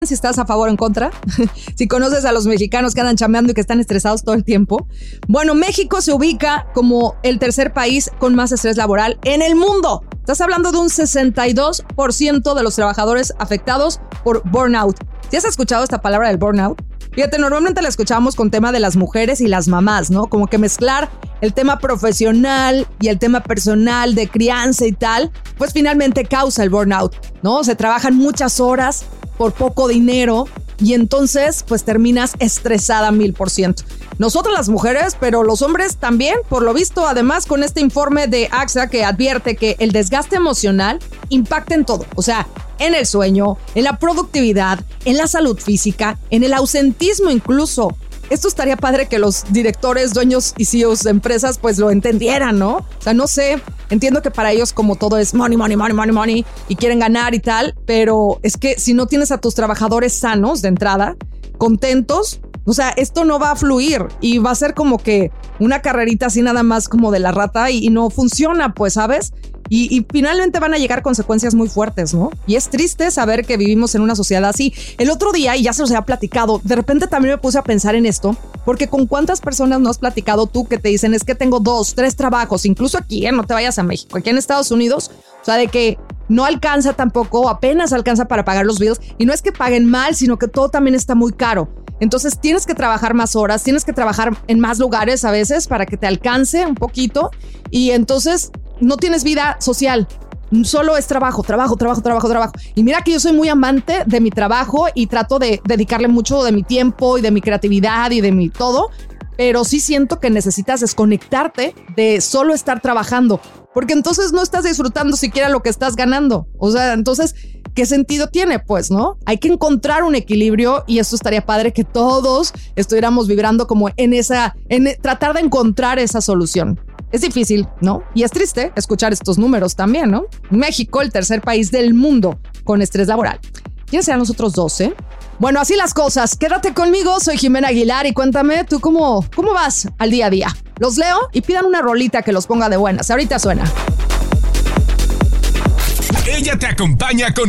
si estás a favor o en contra, si conoces a los mexicanos que andan chambeando y que están estresados todo el tiempo. Bueno, México se ubica como el tercer país con más estrés laboral en el mundo. Estás hablando de un 62% de los trabajadores afectados por burnout. ¿Sí has escuchado esta palabra del burnout? Fíjate, normalmente la escuchamos con tema de las mujeres y las mamás, ¿no? Como que mezclar el tema profesional y el tema personal de crianza y tal, pues finalmente causa el burnout, ¿no? Se trabajan muchas horas por poco dinero y entonces pues terminas estresada 1000%. Nosotras las mujeres, pero los hombres también, por lo visto, además con este informe de AXA que advierte que el desgaste emocional impacta en todo, o sea, en el sueño, en la productividad, en la salud física, en el ausentismo incluso. Esto estaría padre que los directores, dueños y CEOs de empresas pues lo entendieran, ¿no? O sea, no sé, entiendo que para ellos como todo es money, money, money, money, money y quieren ganar y tal, pero es que si no tienes a tus trabajadores sanos de entrada, contentos, o sea, esto no va a fluir y va a ser como que una carrerita así nada más como de la rata y no funciona, pues, ¿sabes? Y finalmente van a llegar consecuencias muy fuertes, ¿no? Y es triste saber que vivimos en una sociedad así. El otro día, y ya se los había platicado, de repente también me puse a pensar en esto, porque con cuántas personas no has platicado tú que te dicen es que tengo 2, 3 trabajos, incluso aquí, no te vayas a México, aquí en Estados Unidos, o sea, de que no alcanza tampoco, apenas alcanza para pagar los bills, y no es que paguen mal, sino que todo también está muy caro. Entonces tienes que trabajar más horas, tienes que trabajar en más lugares a veces para que te alcance un poquito, y entonces no tienes vida social, solo es trabajo. Y mira que yo soy muy amante de mi trabajo y trato de dedicarle mucho de mi tiempo y de mi creatividad y de mi todo, pero sí siento que necesitas desconectarte de solo estar trabajando, porque entonces no estás disfrutando siquiera lo que estás ganando. O sea, entonces, ¿qué sentido tiene? Pues, ¿no? Hay que encontrar un equilibrio y esto estaría padre que todos estuviéramos vibrando como tratar de encontrar esa solución. Es difícil, ¿no? Y es triste escuchar estos números también, ¿no? México, el tercer país del mundo con estrés laboral. ¿Quiénes serán los otros 12? Bueno, así las cosas. Quédate conmigo, soy Jimena Aguilar y cuéntame tú cómo vas al día a día. Los leo y pidan una rolita que los ponga de buenas. Ahorita suena. Ella te acompaña con